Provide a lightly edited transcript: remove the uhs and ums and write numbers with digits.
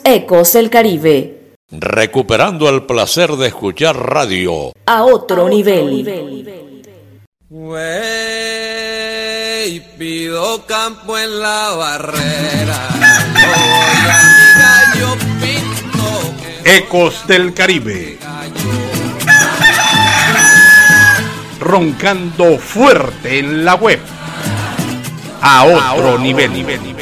Ecos del Caribe. Recuperando el placer de escuchar radio a otro nivel. Wey, pido campo en la barrera. Voy a mi gallo pinto. Ecos del Caribe. Roncando fuerte en la web. A otro nivel.